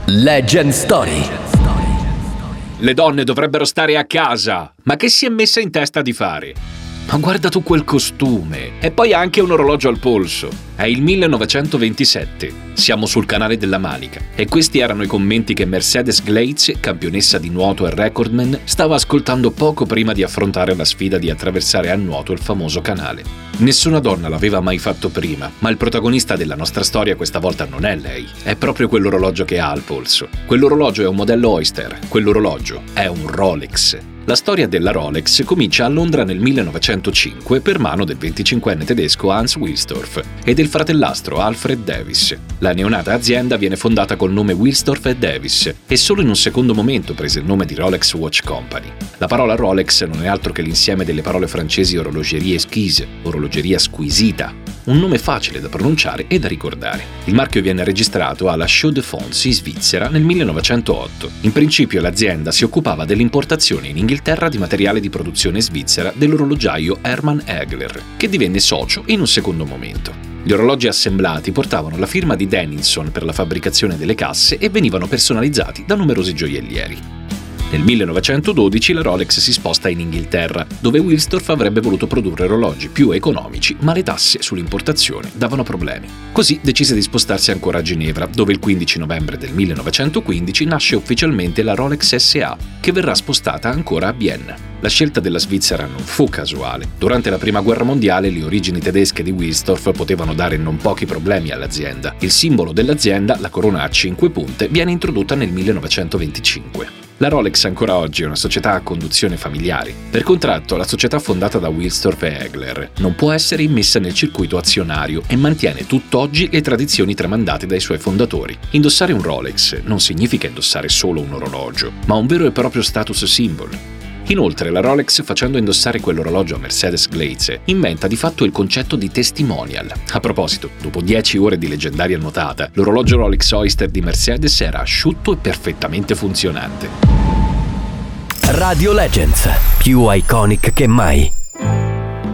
Legend Story. Le donne dovrebbero stare a casa. Ma che si è messa in testa di fare? Ma guarda tu quel costume! E poi anche un orologio al polso. È il 1927. Siamo sul canale della Manica. E questi erano i commenti che Mercedes Gleitze, campionessa di nuoto e recordman, stava ascoltando poco prima di affrontare la sfida di attraversare a nuoto il famoso canale. Nessuna donna l'aveva mai fatto prima, ma il protagonista della nostra storia questa volta non è lei. È proprio quell'orologio che ha al polso. Quell'orologio è un modello Oyster. Quell'orologio è un Rolex. La storia della Rolex comincia a Londra nel 1905 per mano del 25enne tedesco Hans Wilsdorf e del fratellastro Alfred Davis. La neonata azienda viene fondata col nome Wilsdorf Davis e solo in un secondo momento prese il nome di Rolex Watch Company. La parola Rolex non è altro che l'insieme delle parole francesi orologerie esquise, orologeria squisita. Un nome facile da pronunciare e da ricordare. Il marchio viene registrato alla Chaux de Fonds in Svizzera nel 1908. In principio l'azienda si occupava dell'importazione in Inghilterra di materiale di produzione svizzera dell'orologiaio Hermann Egler, che divenne socio in un secondo momento. Gli orologi assemblati portavano la firma di Denilson per la fabbricazione delle casse e venivano personalizzati da numerosi gioiellieri. Nel 1912 la Rolex si sposta in Inghilterra, dove Wilsdorf avrebbe voluto produrre orologi più economici, ma le tasse sull'importazione davano problemi. Così decise di spostarsi ancora a Ginevra, dove il 15 novembre del 1915 nasce ufficialmente la Rolex SA, che verrà spostata ancora a Vienna. La scelta della Svizzera non fu casuale. Durante la Prima Guerra Mondiale le origini tedesche di Wilsdorf potevano dare non pochi problemi all'azienda. Il simbolo dell'azienda, la corona a 5 punte, viene introdotta nel 1925. La Rolex ancora oggi è una società a conduzione familiare. Per contratto, la società fondata da Wilsdorf e Egler non può essere immessa nel circuito azionario e mantiene tutt'oggi le tradizioni tramandate dai suoi fondatori. Indossare un Rolex non significa indossare solo un orologio, ma un vero e proprio status symbol. Inoltre, la Rolex, facendo indossare quell'orologio a Mercedes Gleitze, inventa di fatto il concetto di testimonial. A proposito, dopo 10 ore di leggendaria nuotata, l'orologio Rolex Oyster di Mercedes era asciutto e perfettamente funzionante. Radio Legends, più iconic che mai.